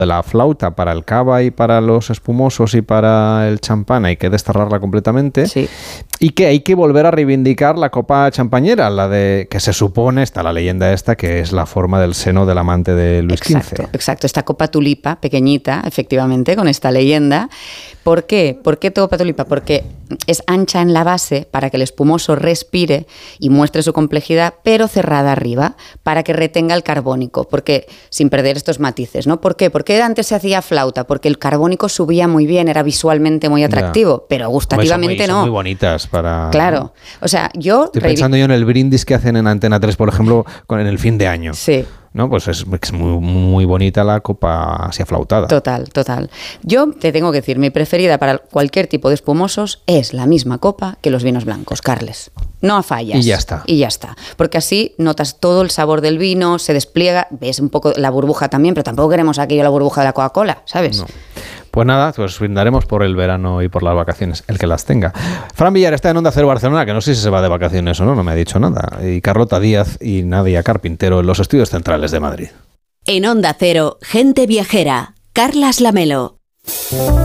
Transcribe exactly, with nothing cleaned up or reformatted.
de la flauta para el cava y para los espumosos y para el champán hay que desterrarla completamente. Sí. Y que hay que volver a reivindicar la copa champañera, la de que se supone, está la leyenda esta, que es la forma del seno del amante de Luis Exacto, quince. exacto. Esta copa tulipa, pequeñita, efectivamente, con esta leyenda. ¿Por qué? ¿Por qué copa tulipa? Porque es ancha en la base para que el espumoso respire y muestre su complejidad, pero cerrada arriba, para que retenga el carbónico, porque sin perder estos matices, ¿no? ¿Por qué? Porque antes se hacía flauta, porque el carbónico subía muy bien, era visualmente muy atractivo, ya. Pero gustativamente son muy, no. Son muy bonitas para... Claro. O sea, yo... Estoy pensando yo en el brindis que hacen en Antena tres, por ejemplo, con, en el fin de año. Sí. ¿No? Pues es, es muy, muy bonita la copa así aflautada. Total, total. Yo te tengo que decir, mi preferida para cualquier tipo de espumosos es la misma copa que los vinos blancos, Carles. No a fallas. Y ya está. Y ya está. Porque así notas todo el sabor del vino, se despliega, ves un poco la burbuja también, pero tampoco queremos aquello la burbuja de la Coca-Cola, ¿sabes? No. Pues nada, pues brindaremos por el verano y por las vacaciones, el que las tenga. Fran Villar está en Onda Cero Barcelona, que no sé si se va de vacaciones o no, no me ha dicho nada. Y Carlota Díaz y Nadia Carpintero en los estudios centrales de Madrid. En Onda Cero, Gente Viajera, Carlas Lamelo.